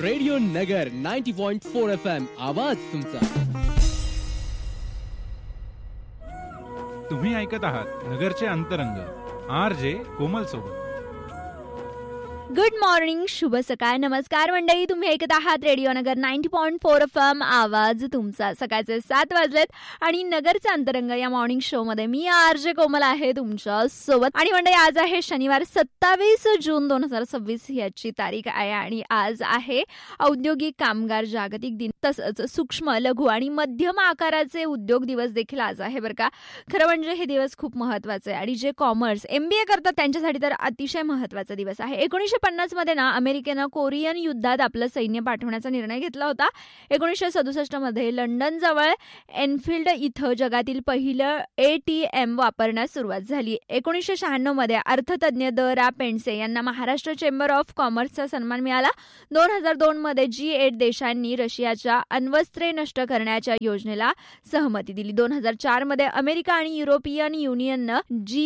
Radio नगर 90.4 FM आवाज तुमचा. तुम्ही ऐकत आहात नगरचे अंतरंग RJ कोमल सोबत. गुड मॉर्निंग, शुभ सकाळ, नमस्कार मंडळी. तुम्ही ऐकत आहात रेडिओ नगर 90.4 FM आवाज तुमचा. सकाळचे 7 वाजलेत आणि नगरचा अंतरंग या मॉर्निंग शो मध्ये मी RJ कोमल आहे तुमच्या सोबत. आणि मंडळी, आज आहे शनिवार 27 जून 2026 याची तारीख आहे आणि आज आहे औद्योगिक कामगार जागतिक दिन. तसंच सूक्ष्म, लघु आणि मध्यम आकाराचे उद्योग दिवस देखील आज आहे बरं का. खरं म्हणजे हे दिवस खूप महत्वाचे आहे आणि जे कॉमर्स MBA करतात त्यांच्यासाठी तर अतिशय महत्वाचा दिवस आहे. 1950 मध्ये ना अमेरिकेनं कोरियन युद्धात आपलं सैन्य पाठवण्याचा निर्णय घेतला होता. 1967 मध्ये लंडन जवळ एनफिल्ड इथं जगातील पहिलं ATM वापरण्यास सुरुवात झाली. 1996 मध्ये अर्थतज्ञ द.रा. पेंडसे यांना महाराष्ट्र चेंबर ऑफ कॉमर्सचा सन्मान मिळाला. 2002 मध्ये G8 देशांनी रशियाच्या अण्वस्त्रे नष्ट करण्याच्या योजनेला सहमती दिली. 2004 मध्ये अमेरिका आणि युरोपियन युनियननं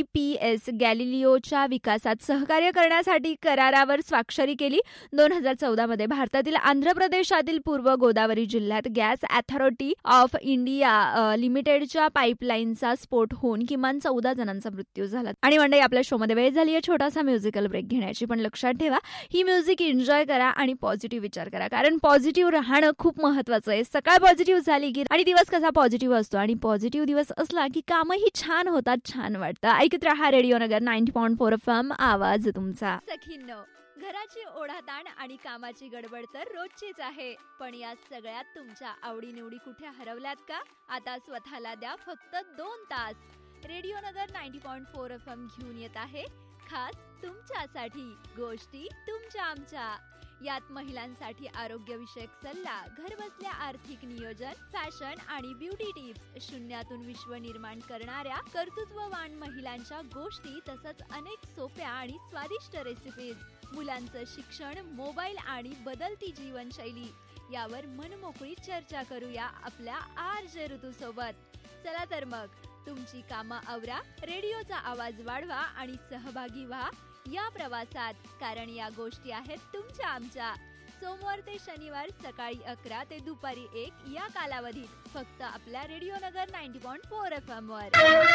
GPS गॅलिलिओच्या विकासात सहकार्य करण्यासाठी करारावर स्वाक्षरी केली. 2014 मध्ये भारतातील आंध्र प्रदेशातील पूर्व गोदावरी जिल्ह्यात गॅस अथॉरिटी ऑफ इंडिया लिमिटेडच्या पाईपलाईनचा स्फोट होऊन किमान 14 जणांचा मृत्यू झाला. आणि मंडळी, आपल्या शो मध्ये वेळ झाली आहे छोटासा म्युझिकल ब्रेक घेण्याची. पण लक्षात ठेवा, ही म्युझिक एन्जॉय करा आणि पॉझिटिव्ह विचार करा, कारण पॉझिटिव्ह राहणं खूप महत्वाचं आहे. सकाळ पॉझिटिव्ह झाली की आणि दिवस कसा पॉझिटिव्ह असतो आणि पॉझिटिव्ह दिवस असला की कामही छान होतात, छान वाटतं. ऐकत रहा रेडिओ नगर 90.4 FM आवाज तुमचा. सखींनो, घराची ओढाताण आणि कामाची गडबड तर रोजचीच आहे, पण या सगळ्यात तुमच्या आवडीनिवडी कुठे हरवल्यात का? आता स्वतःला द्या फक्त 2 तास. रेडिओ नगर 90.4 FM घेऊन येत आहे खास तुमच्यासाठी गोष्टी तुमच्या आमच्या. यात महिलांसाठी आरोग्यविषयक सल्ला, घरबसल्या आर्थिक नियोजन, फॅशन आणि ब्युटी टिप्स, शून्यातून विश्व निर्माण करणाऱ्या कर्तृत्ववान महिलांच्या गोष्टी, तसंच अनेक सोप्या आणि स्वादिष्ट रेसिपीज, मुलांचं शिक्षण, मोबाईल आणि बदलती जीवनशैली यावर मनमोकळी चर्चा करूया आपल्या RJ ऋतू सोबत. चला तर मग, तुमची कामं आवरा, रेडिओचा आवाज वाढवा आणि सहभागी व्हा या प्रवासात, कारण या गोष्टी आहेत तुमच्या आमच्या. सोमवार ते शनिवार सकाळी 11 ते दुपारी 1 या कालावधीत फक्त आपल्या रेडिओ नगर 90.4 FM वर.